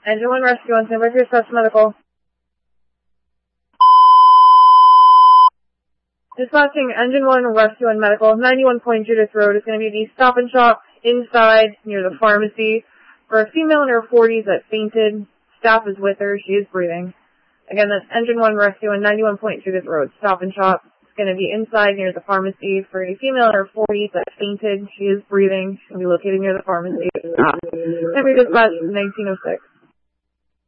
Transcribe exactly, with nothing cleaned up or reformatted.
Engine one rescue on standby for your steps medical. Dispatching Engine one rescue and medical. ninety-one Point Judith Road is going to be the Stop and Shop inside near the pharmacy for a female in her forties that fainted. Staff is with her. She is breathing. Again, that's Engine one rescue on ninety-one Point Judith Road. Stop and Shop. It's going to be inside near the pharmacy for a female in her forties that fainted. She is breathing. She's going to be located near the pharmacy. Stop. Every dispatch nineteen oh six.